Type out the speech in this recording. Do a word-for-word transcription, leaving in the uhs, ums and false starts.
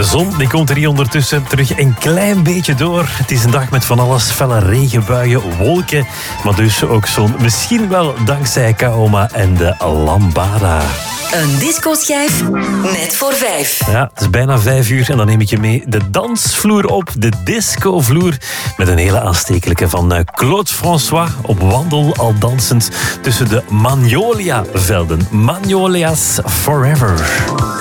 De zon die komt er hier ondertussen terug een klein beetje door. Het is een dag met van alles, felle regenbuien, wolken. Maar dus ook zon. Misschien wel dankzij Kaoma en de Lambada. Een discoschijf net voor vijf. Ja, het is bijna vijf uur en dan neem ik je mee de dansvloer op. De discovloer met een hele aanstekelijke van Claude François. Op wandel al dansend tussen de Magnolia-velden. Magnolia's Forever.